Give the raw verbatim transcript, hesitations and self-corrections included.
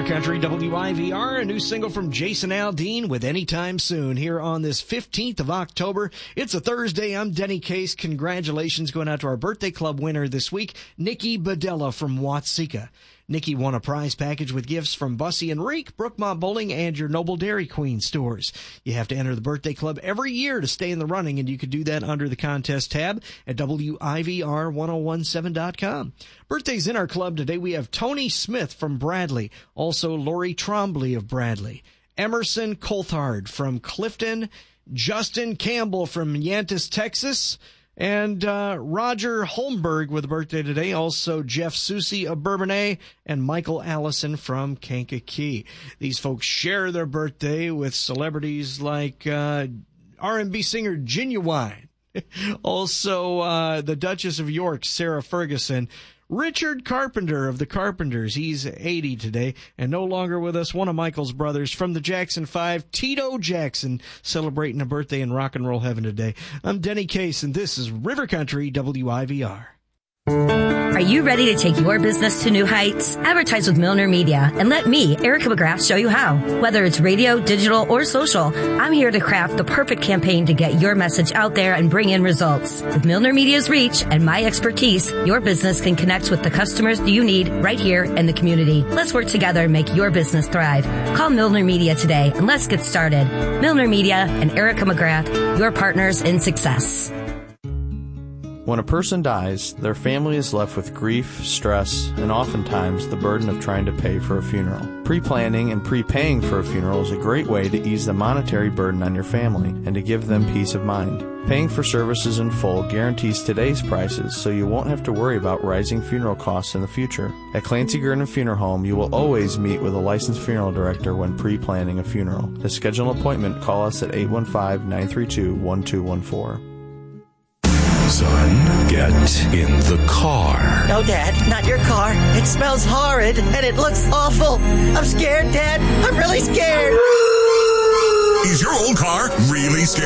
River Country W I V R, a new single from Jason Aldean with Anytime Soon here on this fifteenth of October. It's a Thursday. I'm Denny Case. Congratulations going out to our birthday club winner this week, Nikki Badella from Watseka. Nikki won a prize package with gifts from Bussy and Reek, Brookmont Bowling, and your Noble Dairy Queen stores. You have to enter the birthday club every year to stay in the running, and you can do that under the contest tab at W I V R ten seventeen dot com. Birthdays in our club today, we have Tony Smith from Bradley, also Lori Trombley of Bradley, Emerson Coulthard from Clifton, Justin Campbell from Yantis, Texas, and uh, Roger Holmberg with a birthday today. Also Jeff Susi of Bourbonnais and Michael Allison from Kankakee. These folks share their birthday with celebrities like uh, R and B singer Genuine. Also uh, the Duchess of York, Sarah Ferguson. Richard Carpenter of the Carpenters, he's eighty today, and no longer with us, one of Michael's brothers from the Jackson Five, Tito Jackson, celebrating a birthday in rock and roll heaven today. I'm Denny Case, and this is River Country W I V R. Are you ready to take your business to new heights? Advertise with Milner Media and let me, Erica McGrath, show you how. Whether it's radio, digital, or social, I'm here to craft the perfect campaign to get your message out there and bring in results. With Milner Media's reach and my expertise, your business can connect with the customers you need right here in the community. Let's work together and make your business thrive. Call Milner Media today and let's get started. Milner Media and Erica McGrath, your partners in success. When a person dies, their family is left with grief, stress, and oftentimes the burden of trying to pay for a funeral. Pre-planning and pre-paying for a funeral is a great way to ease the monetary burden on your family and to give them peace of mind. Paying for services in full guarantees today's prices, so you won't have to worry about rising funeral costs in the future. At Clancy Gurdon Funeral Home, you will always meet with a licensed funeral director when pre-planning a funeral. To schedule an appointment, call us at eight one five, nine three two, one two one four. Son, get in the car. No, Dad, not your car. It smells horrid and it looks awful. I'm scared, Dad. I'm really scared. Is your old car really scary?